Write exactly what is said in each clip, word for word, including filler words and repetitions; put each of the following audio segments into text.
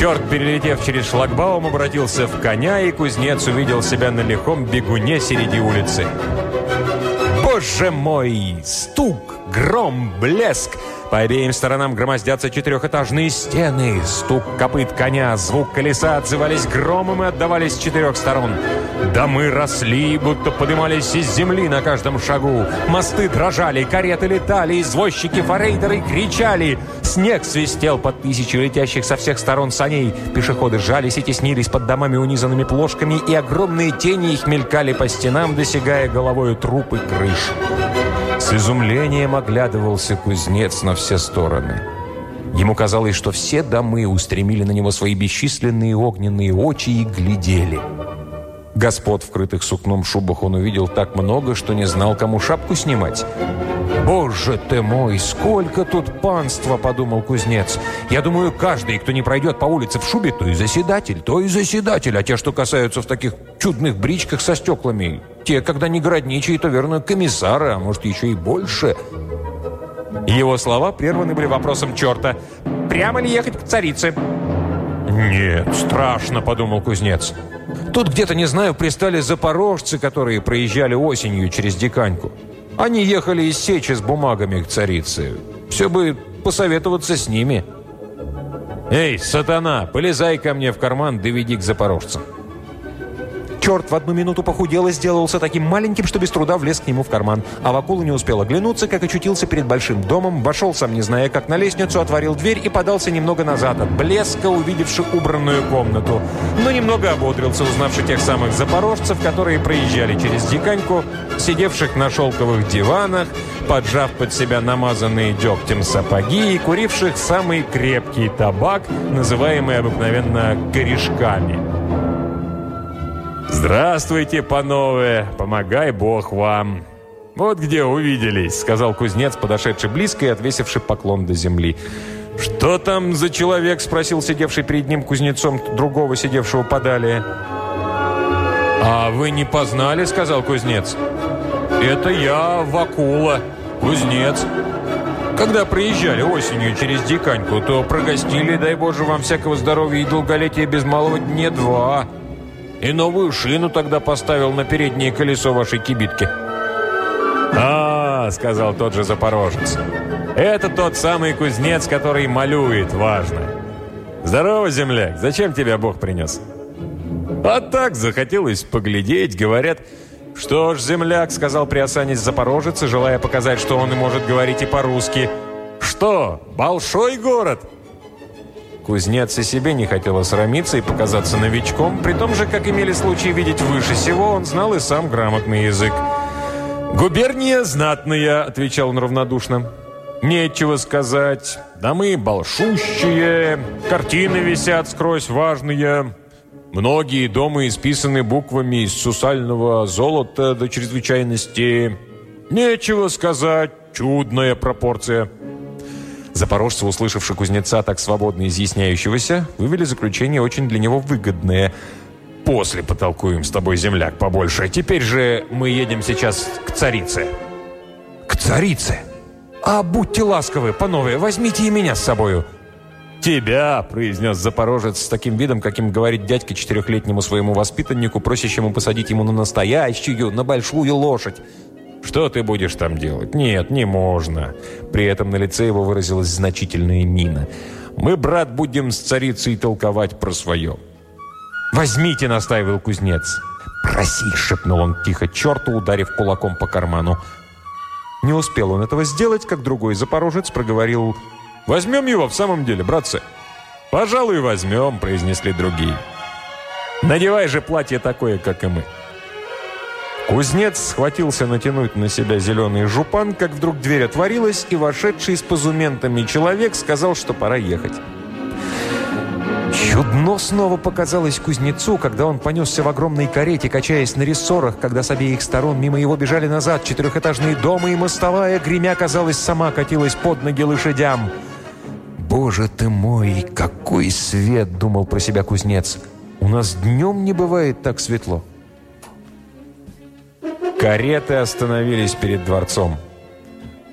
Черт, перелетев через шлагбаум, обратился в коня, и кузнец увидел себя на лихом бегуне среди улицы. Боже мой! Стук, гром, блеск! По обеим сторонам громоздятся четырехэтажные стены. Стук копыт коня, звук колеса отзывались громом и отдавались с четырех сторон. Домы росли, будто подымались из земли на каждом шагу. Мосты дрожали, кареты летали, извозчики-форейтеры кричали. Снег свистел под тысячи летящих со всех сторон саней. Пешеходы сжались и теснились под домами, унизанными плошками, и огромные тени их мелькали по стенам, досягая головою труб и крыш. С изумлением оглядывался кузнец на все стороны. Ему казалось, что все домы устремили на него свои бесчисленные огненные очи и глядели. Господ, вкрытых сукном шубах, он увидел так много, что не знал, кому шапку снимать. «Боже ты мой, сколько тут панства!» – подумал кузнец. «Я думаю, каждый, кто не пройдет по улице в шубе, то и заседатель, то и заседатель. А те, что касаются в таких чудных бричках со стеклами, те, когда не городничие, то, верно, комиссары, а может, еще и больше». Его слова прерваны были вопросом черта. «Прямо ли ехать к царице?» «Нет, страшно», – подумал кузнец. «Тут где-то, не знаю, пристали запорожцы, которые проезжали осенью через Диканьку. Они ехали из Сечи с бумагами к царице. Все бы посоветоваться с ними». «Эй, сатана, полезай ко мне в карман, доведи к запорожцам». Черт в одну минуту похудел и сделался таким маленьким, что без труда влез к нему в карман. А Вакула не успел оглянуться, как очутился перед большим домом, вошел, сам не зная как, на лестницу, отворил дверь и подался немного назад от блеска, увидевши убранную комнату. Но немного ободрился, узнавши тех самых запорожцев, которые проезжали через Диканьку, сидевших на шелковых диванах, поджав под себя намазанные дегтем сапоги и куривших самый крепкий табак, называемый обыкновенно корешками. «Здравствуйте, панове! Помогай Бог вам!» «Вот где увиделись», — сказал кузнец, подошедший близко и отвесивший поклон до земли. «Что там за человек?» — спросил сидевший перед ним кузнецом другого, сидевшего подалее. «А вы не познали?» — сказал кузнец. «Это я, Вакула, кузнец. Когда приезжали осенью через Диканьку, то прогостили, дай Боже, вам всякого здоровья и долголетия без малого дня два. И новую шину тогда поставил на переднее колесо вашей кибитки». «А, — сказал тот же запорожец, — это тот самый кузнец, который малюет, важно. Здорово, земляк, зачем тебя Бог принес?» «А так, захотелось поглядеть, говорят». «Что ж, земляк, — сказал приосанясь запорожец, желая показать, что он и может говорить и по-русски. — Что, большой город?» Кузнец и себе не хотел осрамиться и показаться новичком, при том же, как имели случай видеть выше сего, он знал и сам грамотный язык. «Губерния знатная», — отвечал он равнодушно. «Нечего сказать. Домы большущие, картины висят скрозь важные. Многие дома исписаны буквами из сусального золота до чрезвычайности. Нечего сказать, чудная пропорция». Запорожцы, услышавши кузнеца, так свободно изъясняющегося, вывели заключение очень для него выгодное. «После потолкуем с тобой, земляк, побольше. Теперь же мы едем сейчас к царице». «К царице? А будьте ласковы, панове, возьмите и меня с собою». «Тебя», — произнес запорожец с таким видом, каким говорит дядька четырехлетнему своему воспитаннику, просящему посадить ему на настоящую, на большую лошадь. «Что ты будешь там делать? Нет, не можно». При этом на лице его выразилась значительная мина. «Мы, брат, будем с царицей толковать про свое». «Возьмите», — настаивал кузнец. «Проси», — шепнул он тихо черту, ударив кулаком по карману. Не успел он этого сделать, как другой запорожец проговорил: «Возьмем его в самом деле, братцы». «Пожалуй, возьмем», — произнесли другие. «Надевай же платье такое, как и мы». Кузнец схватился натянуть на себя зеленый жупан, как вдруг дверь отворилась, и вошедший с позументами человек сказал, что пора ехать. Чудно снова показалось кузнецу, когда он понесся в огромной карете, качаясь на рессорах, когда с обеих сторон мимо его бежали назад четырехэтажные дома, и мостовая, гремя, казалось, сама катилась под ноги лошадям. «Боже ты мой, какой свет!» — думал про себя кузнец. «У нас днем не бывает так светло». Кареты остановились перед дворцом.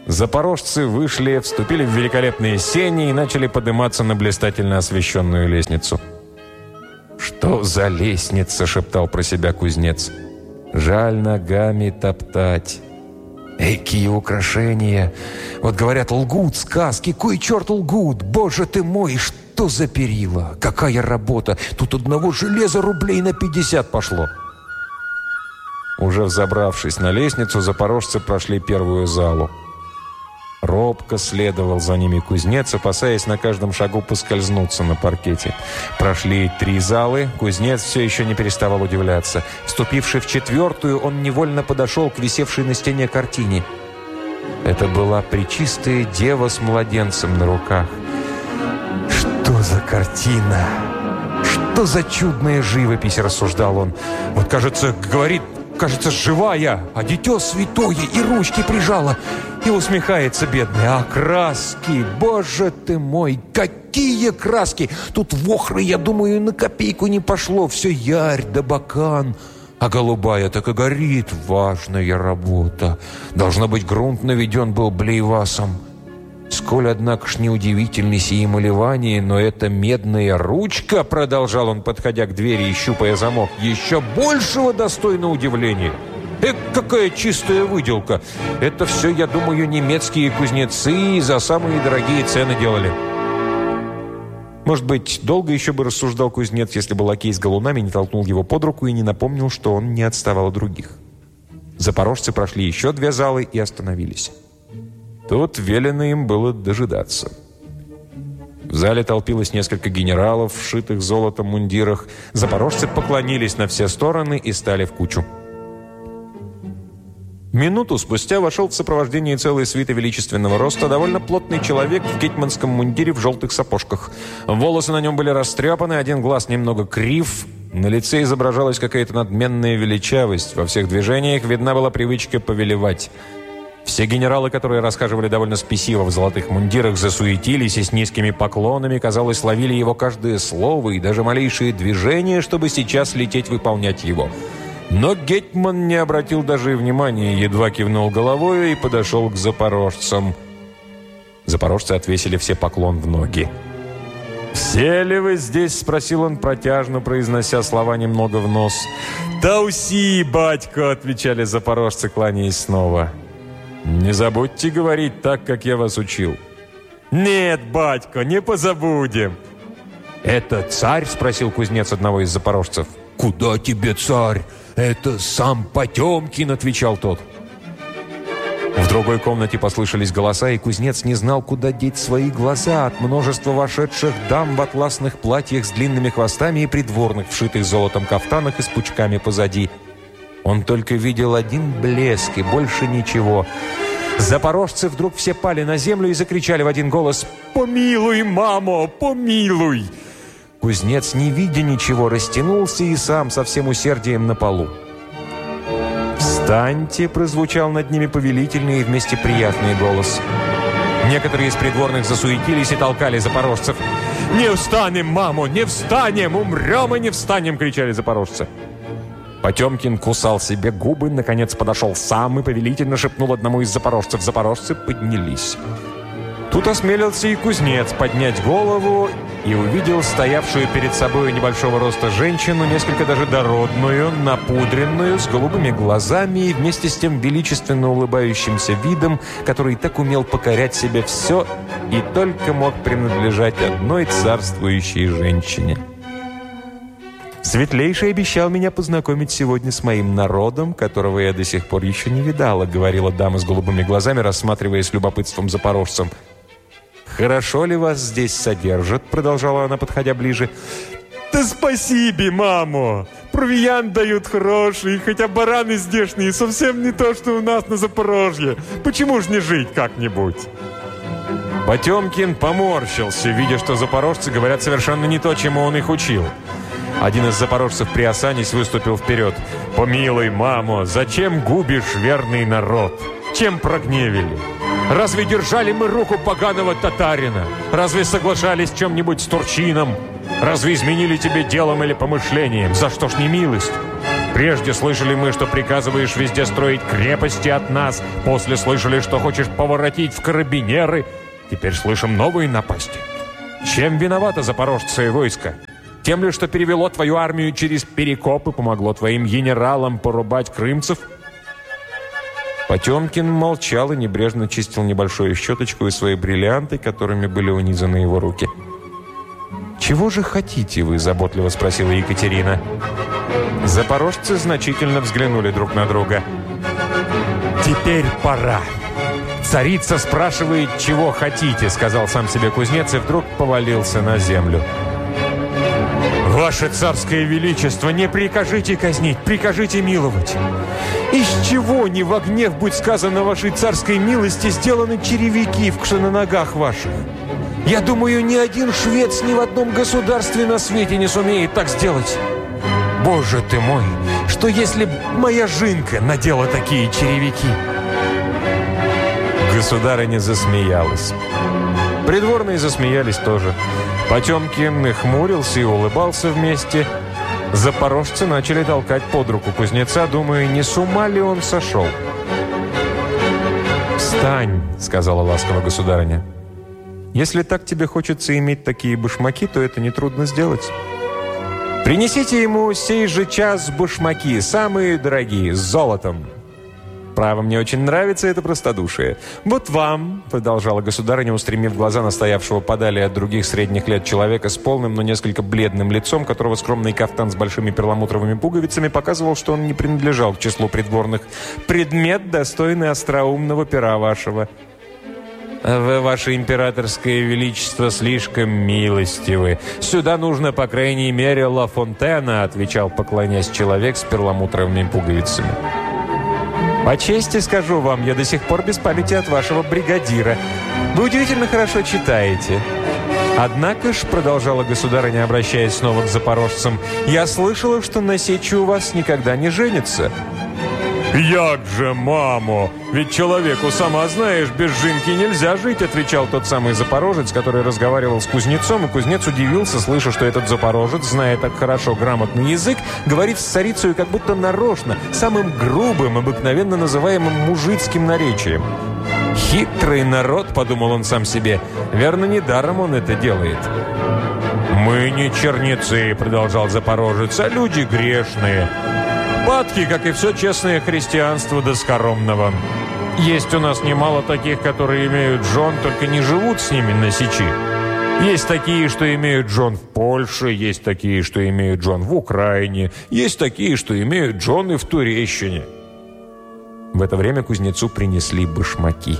Запорожцы вышли, вступили в великолепные сени и начали подниматься на блистательно освещенную лестницу. «Что за лестница?» – шептал про себя кузнец. «Жаль ногами топтать. Экие украшения! Вот говорят, лгут сказки, кой черт лгут! Боже ты мой, что за перила! Какая работа! Тут одного железа рублей на пятьдесят пошло!» Уже взобравшись на лестницу, запорожцы прошли первую залу. Робко следовал за ними кузнец, опасаясь на каждом шагу поскользнуться на паркете. Прошли три залы, кузнец все еще не переставал удивляться. Вступивший в четвертую, он невольно подошел к висевшей на стене картине. Это была пречистая дева с младенцем на руках. «Что за картина? Что за чудная живопись?» – рассуждал он. «Вот, кажется, говорит, кажется, живая, а дитё святое и ручки прижала». И усмехается бедный. А краски, боже ты мой, какие краски! Тут вохры, я думаю, на копейку не пошло. Все ярь да бакан. А голубая так и горит. Важная работа. Должно быть, грунт наведен был блейвасом. Сколь, однако ж, неудивительны сии малевания, но эта медная ручка, продолжал он, подходя к двери и щупая замок, еще большего достойна удивления. Эх, какая чистая выделка! Это все, я думаю, немецкие кузнецы за самые дорогие цены делали. Может быть, долго еще бы рассуждал кузнец, если бы лакей с галунами не толкнул его под руку и не напомнил, что он не отставал от других. Запорожцы прошли еще две залы и остановились. Тут велено им было дожидаться. В зале толпилось несколько генералов в шитых золотом мундирах. Запорожцы поклонились на все стороны и стали в кучу. Минуту спустя вошел в сопровождении целой свиты величественного роста довольно плотный человек в гетманском мундире в желтых сапожках. Волосы на нем были растрепаны, один глаз немного крив, на лице изображалась какая-то надменная величавость, во всех движениях видна была привычка повелевать. Все генералы, которые расхаживали довольно спесиво в золотых мундирах, засуетились и с низкими поклонами, казалось, ловили его каждое слово и даже малейшие движения, чтобы сейчас лететь выполнять его. Но гетман не обратил даже и внимания, едва кивнул головой и подошел к запорожцам. Запорожцы отвесили все поклон в ноги. «Все ли вы здесь?» – спросил он, протяжно произнося слова немного в нос. «Тауси, батько!» – отвечали запорожцы, кланяясь снова. «Не забудьте говорить так, как я вас учил». «Нет, батько, не позабудем». «Это царь?» – спросил кузнец одного из запорожцев. «Куда тебе, царь? Это сам Потемкин», — отвечал тот. В другой комнате послышались голоса, и кузнец не знал, куда деть свои глаза от множества вошедших дам в атласных платьях с длинными хвостами и придворных, вшитых золотом кафтанах и с пучками позади. Он только видел один блеск и больше ничего. Запорожцы вдруг все пали на землю и закричали в один голос: «Помилуй, мамо, помилуй!» Кузнец, не видя ничего, растянулся и сам со всем усердием на полу. «Встаньте!» – прозвучал над ними повелительный и вместе приятный голос. Некоторые из придворных засуетились и толкали запорожцев. «Не встанем, мамо, не встанем! Умрем и не встанем!» – кричали запорожцы. Потемкин кусал себе губы, наконец подошел сам и повелительно шепнул одному из запорожцев. Запорожцы поднялись. Тут осмелился и кузнец поднять голову и увидел стоявшую перед собой небольшого роста женщину, несколько даже дородную, напудренную, с голубыми глазами и вместе с тем величественно улыбающимся видом, который так умел покорять себе все и только мог принадлежать одной царствующей женщине. «Светлейший обещал меня познакомить сегодня с моим народом, которого я до сих пор еще не видала», — говорила дама с голубыми глазами, рассматривая с любопытством запорожцем. «Хорошо ли вас здесь содержат?» — продолжала она, подходя ближе. «Да спасибо, мамо! Провиант дают хороший, хотя бараны здешние совсем не то, что у нас на Запорожье. Почему ж не жить как-нибудь?» Потемкин поморщился, видя, что запорожцы говорят совершенно не то, чему он их учил. Один из запорожцев, приосанясь, выступил вперед. «Помилуй, мамо, зачем губишь верный народ? Чем прогневили? Разве держали мы руку поганого татарина? Разве соглашались в чем-нибудь с турчином? Разве изменили тебе делом или помышлением? За что ж не милость? Прежде слышали мы, что приказываешь везде строить крепости от нас. После слышали, что хочешь поворотить в карабинеры. Теперь слышим новые напасти. Чем виновато запорожцы и войско? Тем ли, что перевело твою армию через Перекоп и помогло твоим генералам порубать крымцев? Потемкин молчал и небрежно чистил небольшую щеточку и свои бриллианты, которыми были унизаны его руки. «Чего же хотите вы?» – заботливо спросила Екатерина. Запорожцы значительно взглянули друг на друга. «Теперь пора. Царица спрашивает, чего хотите», – сказал сам себе кузнец и вдруг повалился на землю. «Ваше царское величество, не прикажите казнить, прикажите миловать. Из чего не во гнев, будь сказано вашей царской милости, сделаны черевики на ногах ваших? Я думаю, ни один швец ни в одном государстве на свете не сумеет так сделать. Боже ты мой, что если б моя жинка надела такие черевики?» Государыня засмеялась. Придворные засмеялись тоже. Потемкин и хмурился и улыбался вместе. Запорожцы начали толкать под руку кузнеца, думая, не с ума ли он сошел. «Встань», — сказала ласково государыня. «Если так тебе хочется иметь такие башмаки, то это нетрудно сделать. Принесите ему сей же час башмаки, самые дорогие, с золотом. Право, мне очень нравится это простодушие. Вот вам», — продолжала государыня, устремив глаза на стоявшего подали от других средних лет человека с полным, но несколько бледным лицом, которого скромный кафтан с большими перламутровыми пуговицами показывал, что он не принадлежал к числу придворных, «предмет, достойный остроумного пера вашего». «Вы, ваше императорское величество, слишком милостивы. Сюда нужно, по крайней мере, Ла Фонтена», — отвечал, поклонясь, человек с перламутровыми пуговицами. «По чести скажу вам, я до сих пор без памяти от вашего бригадира. Вы удивительно хорошо читаете. Однако ж, — продолжала государыня, обращаясь снова к запорожцам, — я слышала, что на сечи у вас никогда не женится». «Як же, мамо! Ведь человеку, сама знаешь, без жинки нельзя жить», — отвечал тот самый запорожец, который разговаривал с кузнецом, и кузнец удивился, слыша, что этот запорожец, зная так хорошо грамотный язык, говорит с царицей как будто нарочно, самым грубым, обыкновенно называемым мужицким наречием. «Хитрый народ», — подумал он сам себе, — «верно, недаром он это делает». «Мы не черницы», — продолжал запорожец, — «а люди грешные. Падки, как и все честное христианство до скоромного. Есть у нас немало таких, которые имеют жен, только не живут с ними на сечи. Есть такие, что имеют жен в Польше, есть такие, что имеют жен в Украине, есть такие, что имеют жены в Турещине». В это время кузнецу принесли башмаки.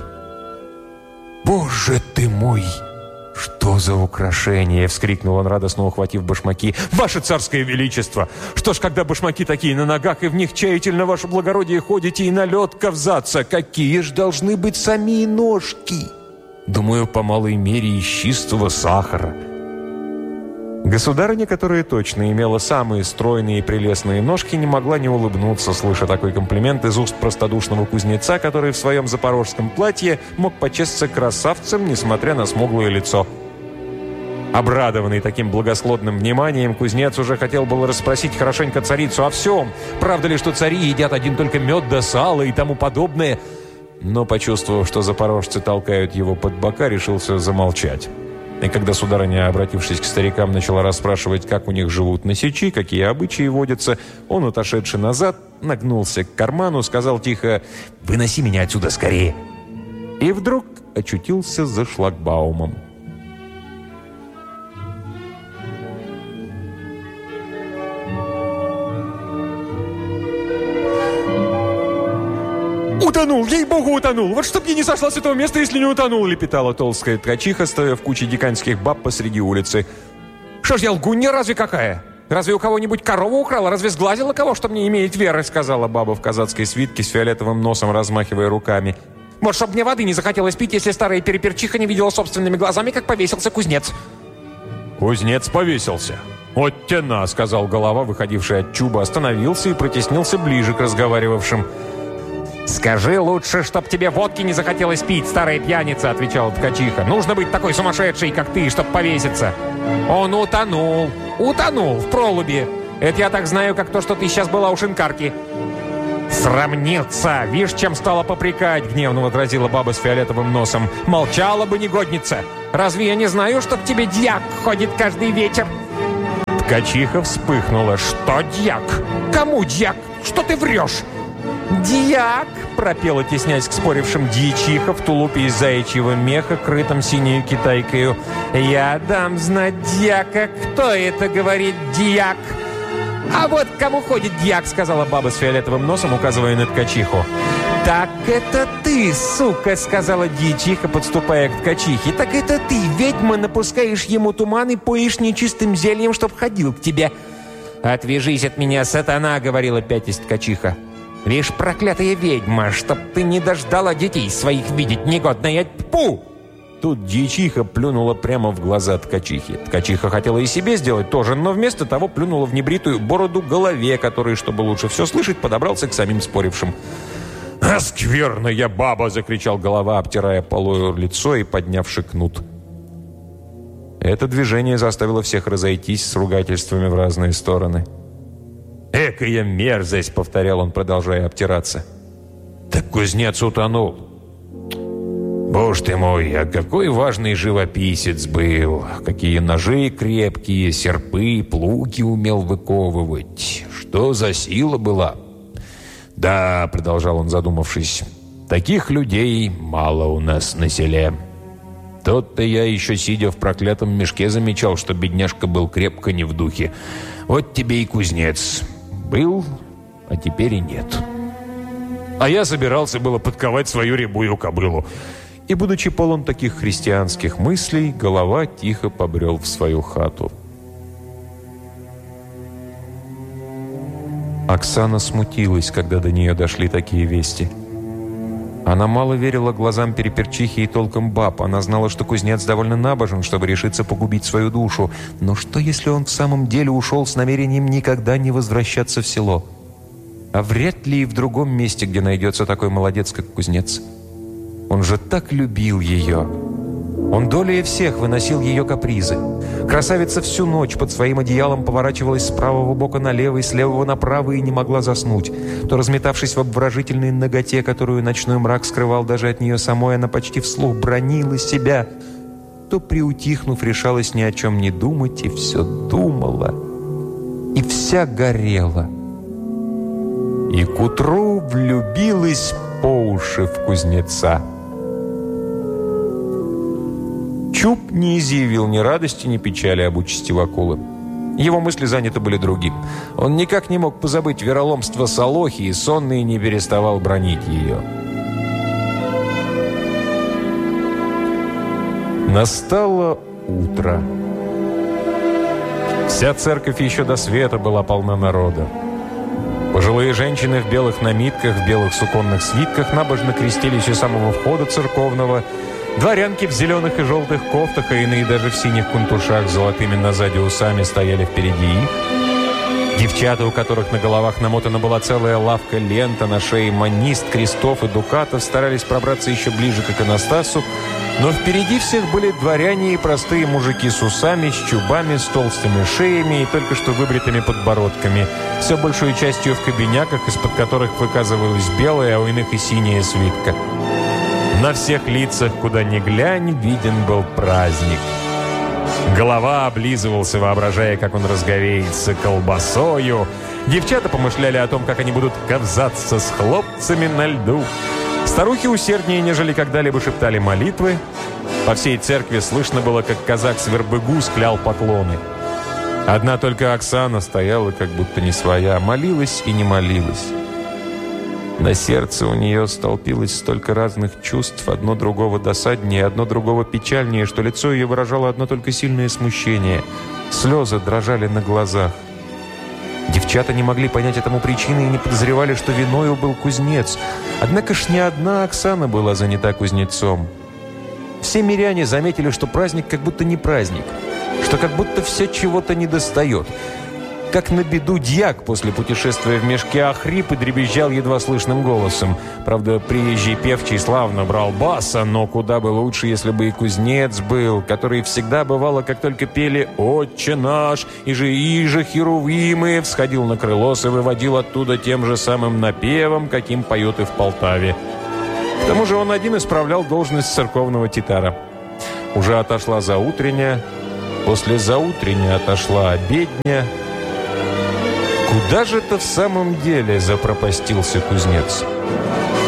«Боже ты мой! Что за украшение!» — вскрикнул он, радостно ухватив башмаки. «Ваше царское величество! Что ж, когда башмаки такие на ногах, и в них тщательно, ваше благородие, ходите и на лед ковзаться, какие ж должны быть сами ножки! Думаю, по малой мере из чистого сахара». Государыня, которая точно имела самые стройные и прелестные ножки, не могла не улыбнуться, слыша такой комплимент из уст простодушного кузнеца, который в своем запорожском платье мог почесться красавцем, несмотря на смуглое лицо. Обрадованный таким благосклонным вниманием, кузнец уже хотел было расспросить хорошенько царицу о всем. Правда ли, что цари едят один только мед да сало и тому подобное? Но, почувствовав, что запорожцы толкают его под бока, решился замолчать. И когда сударыня, обратившись к старикам, начала расспрашивать, как у них живут на сечи, какие обычаи водятся, он, отошедший назад, нагнулся к карману, сказал тихо: «Выноси меня отсюда скорее!» И вдруг очутился за шлагбаумом. «Утонул! Ей-богу, утонул! Вот чтоб я не сошла с этого места, если не утонул!» — лепетала толстая ткачиха, стоя в куче диканьских баб посреди улицы. «Что ж я лгунья разве какая? Разве у кого-нибудь корову украла? Разве сглазила кого, чтоб не имеет веры?» — сказала баба в казацкой свитке с фиолетовым носом, размахивая руками. «Вот чтоб мне воды не захотелось пить, если старая переперчиха не видела собственными глазами, как повесился кузнец». «Кузнец повесился? Вот тена!» — сказал голова, выходивший от чуба, остановился и протеснился ближе к разговаривавшим. «Скажи лучше, чтоб тебе водки не захотелось пить, старая пьяница», — отвечала ткачиха. «Нужно быть такой сумасшедшей, как ты, чтоб повеситься. Он утонул, утонул в пролубе. Это я так знаю, как то, что ты сейчас была у шинкарки». «Срамниться! Вишь, чем стала попрекать!» — гневно возразила баба с фиолетовым носом. «Молчала бы, негодница! Разве я не знаю, что к тебе дьяк ходит каждый вечер?» Ткачиха вспыхнула. «Что дьяк? Кому дьяк? Что ты врешь?» «Дьяк!» — пропела, теснясь к спорившим, дьячиха в тулупе из заячьего меха, крытом синею китайкою. «Я дам знать дьяка, кто это говорит дьяк!» «А вот кому ходит дьяк!» — сказала баба с фиолетовым носом, указывая на ткачиху. «Так это ты, сука!» — сказала дьячиха, подступая к ткачихе. «Так это ты, ведьма, напускаешь ему туман и поишь нечистым зельем, чтоб ходил к тебе!» «Отвяжись от меня, сатана!» — говорила пятясь ткачиха. «Вишь, проклятая ведьма, чтоб ты не дождала детей своих видеть, негодная! Пу!» Тут дьячиха плюнула прямо в глаза ткачихи. Ткачиха хотела и себе сделать тоже, но вместо того плюнула в небритую бороду голове, который, чтобы лучше все слышать, подобрался к самим спорившим. «А, скверная баба!» — закричал голова, обтирая полою лицо и поднявши кнут. Это движение заставило всех разойтись с ругательствами в разные стороны. «Экая мерзость!» — повторял он, продолжая обтираться. «Так кузнец утонул. Боже ты мой, а какой важный живописец был! Какие ножи крепкие, серпы, плуги умел выковывать! Что за сила была!» «Да», — продолжал он, задумавшись, — «таких людей мало у нас на селе. Тот-то я еще, сидя в проклятом мешке, замечал, что бедняжка был крепко не в духе. Вот тебе и кузнец. Был, а теперь и нет. А я собирался было подковать свою рябую кобылу». И, будучи полон таких христианских мыслей, голова тихо побрел в свою хату. Оксана смутилась, когда до нее дошли такие вести. Она мало верила глазам переперчихи и толком баб. Она знала, что кузнец довольно набожен, чтобы решиться погубить свою душу. Но что, если он в самом деле ушел с намерением никогда не возвращаться в село? А вряд ли и в другом месте, где найдется такой молодец, как кузнец. Он же так любил ее. Он долее всех выносил ее капризы. Красавица всю ночь под своим одеялом поворачивалась с правого бока налево и с левого направо и не могла заснуть. То, разметавшись в обворожительной наготе, которую ночной мрак скрывал даже от нее самой, она почти вслух бранила себя, то, приутихнув, решалась ни о чем не думать и все думала. И вся горела. И к утру влюбилась по уши в кузнеца. Чуб не изъявил ни радости, ни печали об участи Вакулы. Его мысли заняты были другим. Он никак не мог позабыть вероломство Солохи и сонный не переставал бранить ее. Настало утро. Вся церковь еще до света была полна народа. Пожилые женщины в белых намитках, в белых суконных свитках набожно крестились у самого входа церковного. Дворянки в зеленых и желтых кофтах, а иные даже в синих кунтушах с золотыми назади усами стояли впереди их. Девчата, у которых на головах намотана была целая лавка лента, на шее манист, крестов и дукатов, старались пробраться еще ближе к иконостасу, но впереди всех были дворяне и простые мужики с усами, с чубами, с толстыми шеями и только что выбритыми подбородками, все большую частью в кабиняках, из-под которых выказывалась белая, а у иных и синяя свитка. На всех лицах, куда ни глянь, виден был праздник. Голова облизывался, воображая, как он разговеется колбасою. Девчата помышляли о том, как они будут ковзаться с хлопцами на льду. Старухи усерднее, нежели когда-либо, шептали молитвы. По всей церкви слышно было, как казак с вербыгу склял поклоны. Одна только Оксана стояла, как будто не своя, молилась и не молилась. На сердце у нее столпилось столько разных чувств, одно другого досаднее, одно другого печальнее, что лицо ее выражало одно только сильное смущение. Слезы дрожали на глазах. Девчата не могли понять этому причины и не подозревали, что виною был кузнец. Однако ж не одна Оксана была занята кузнецом. Все миряне заметили, что праздник как будто не праздник, что как будто все чего-то недостает. Как на беду дьяк после путешествия в мешке охрип и дребезжал едва слышным голосом. Правда, приезжий певчий славно брал баса, но куда бы лучше, если бы и кузнец был, который всегда, бывало, как только пели «Отче наш», и же и же херувимы, всходил на крылос и выводил оттуда тем же самым напевом, каким поют и в Полтаве. К тому же он один исправлял должность церковного титара. Уже отошла заутренняя, после заутренней отошла обедня. Куда же это в самом деле запропастился кузнец?